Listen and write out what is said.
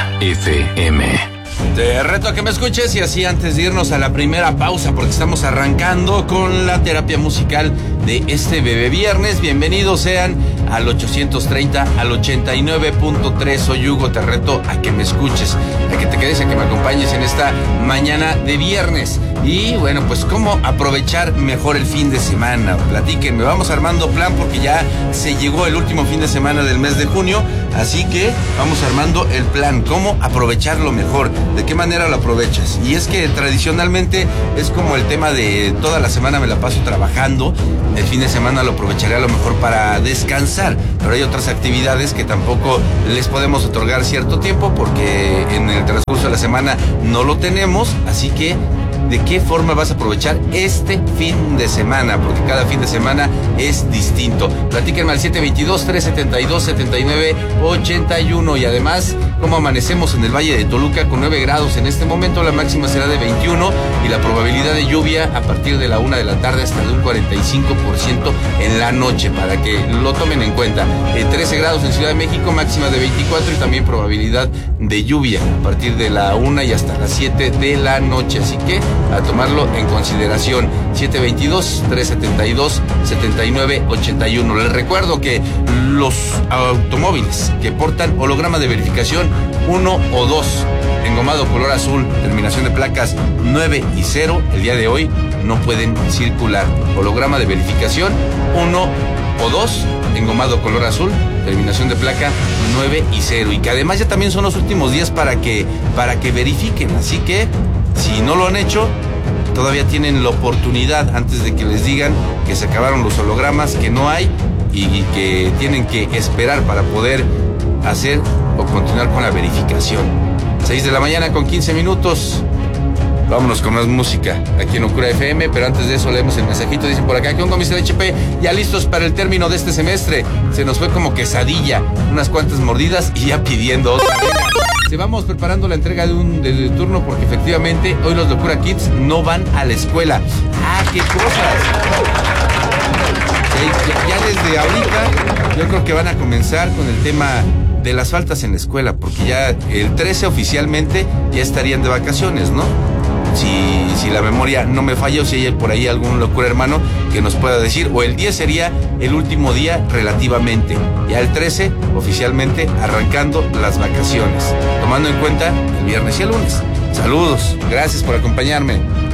Locura FM. Te reto a que me escuches y así antes de irnos a la primera pausa, porque estamos arrancando con la terapia musical de este bebé viernes. Bienvenidos sean al 830, al 89.3. Soy Hugo, te reto a que me escuches, a que te quedes, a que me acompañes en esta mañana de viernes. Y bueno, pues cómo aprovechar mejor el fin de semana. Platíquenme, vamos armando plan porque ya se llegó el último fin de semana del mes de junio. Así que vamos armando el plan, cómo aprovecharlo mejor, de qué manera lo aprovechas. Y es que tradicionalmente es como el tema de toda la semana me la paso trabajando, el fin de semana lo aprovecharé a lo mejor para descansar, pero hay otras actividades que tampoco les podemos otorgar cierto tiempo porque en el transcurso de la semana no lo tenemos, así que ¿de qué forma vas a aprovechar este fin de semana? Porque cada fin de semana es distinto. Platíquenme al 722-372-7981 y además cómo amanecemos en el Valle de Toluca con 9 grados en este momento, la máxima será de 21 y la probabilidad de lluvia a partir de la 1 de la tarde hasta de un 45% en la noche, para que lo tomen en cuenta. 13 grados en Ciudad de México, máxima de 24 y también probabilidad de lluvia a partir de la 1 y hasta las 7 de la noche, así que a tomarlo en consideración. 722-372-7981. Les recuerdo que los automóviles que portan holograma de verificación 1 o 2, engomado color azul, terminación de placas 9 y 0, el día de hoy no pueden circular. Holograma de verificación 1 o 2, engomado color azul, terminación de placa 9 y 0. Y que además ya también son los últimos días para que verifiquen. Así que si no lo han hecho, todavía tienen la oportunidad antes de que les digan que se acabaron los hologramas, que no hay y que tienen que esperar para poder hacer o continuar con la verificación. 6 de la mañana con 15 minutos. Vámonos con más música aquí en Locura FM, pero antes de eso leemos el mensajito. Dicen por acá: ¿qué onda, Mr. HP? Ya listos para el término de este semestre. Se nos fue como quesadilla, unas cuantas mordidas y ya pidiendo otra vez. Se vamos preparando la entrega de turno porque efectivamente hoy los Locura Kids no van a la escuela. ¡Ah, qué cosas! Ya desde ahorita yo creo que van a comenzar con el tema de las faltas en la escuela, porque ya el 13 oficialmente ya estarían de vacaciones, ¿no? Si la memoria no me falla, o si hay por ahí algún locura hermano que nos pueda decir, o el 10 sería el último día relativamente, ya el 13 oficialmente arrancando las vacaciones, tomando en cuenta el viernes y el lunes. Saludos, gracias por acompañarme.